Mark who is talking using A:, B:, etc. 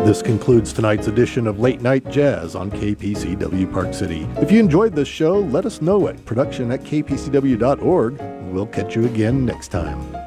A: This concludes tonight's edition of Late Night Jazz on KPCW Park City. If you enjoyed this show, let us know at production@kpcw.org. We'll catch you again next time.